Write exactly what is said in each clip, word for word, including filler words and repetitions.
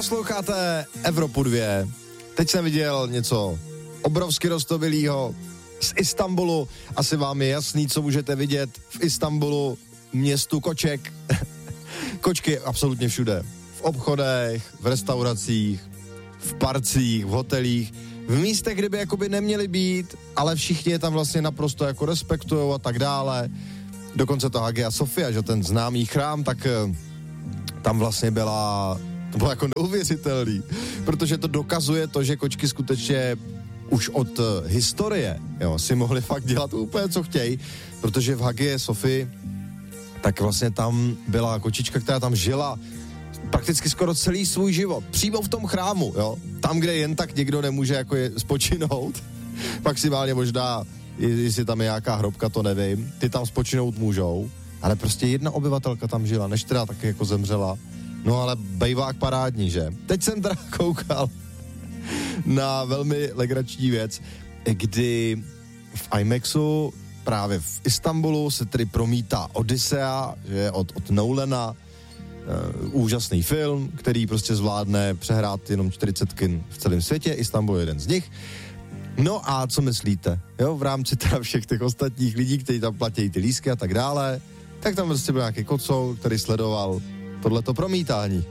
Posloucháte Evropu dva. Teď jsem viděl něco obrovsky roztobilýho z Istanbulu. Asi vám je jasný, co můžete vidět v Istanbulu, městu koček. Kočky absolutně všude. V obchodech, v restauracích, v parcích, v hotelích, v místech, kde by jakoby neměly být, ale všichni je tam vlastně naprosto jako respektujou a tak dále. Dokonce to Hagia Sofia, že ten známý chrám, tak tam vlastně byla, to bylo jako neuvěřitelný, protože to dokazuje to, že kočky skutečně už od historie, jo, si mohli fakt dělat úplně, co chtějí, protože v Hagie Sofii tak vlastně tam byla kočička, která tam žila prakticky skoro celý svůj život. Přímo v tom chrámu, jo. Tam, kde jen tak někdo nemůže jako je spočinout. Maximálně možná, jestli tam je nějaká hrobka, to nevím. Ty tam spočinout můžou, ale prostě jedna obyvatelka tam žila, než teda taky jako zemřela. No ale bejvák parádní, že? Teď jsem teda koukal na velmi legrační věc, kdy v IMAXu právě v Istanbulu se tedy promítá Odyssea, že od, od Nolana, uh, úžasný film, který prostě zvládne přehrát jenom čtyřicet kin v celém světě, Istanbul je jeden z nich. No a co myslíte? Jo, v rámci teda všech těch ostatních lidí, kteří tam platí ty lístky a tak dále, tak tam prostě byl nějaký kocour, který sledoval tohleto promítání.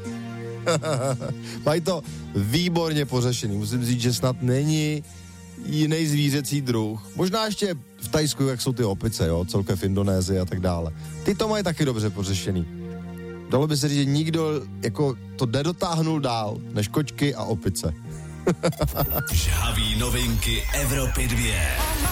Mají to výborně pořešený. Musím říct, že snad není jiný zvířecí druh. Možná ještě v Thajsku, jak jsou ty opice, jo, celkem v Indonésii a tak dále. Ty to mají taky dobře pořešený. Dalo by se říct, že nikdo jako to nedotáhnul dál, než kočky a opice. Žhavý novinky Evropy dva.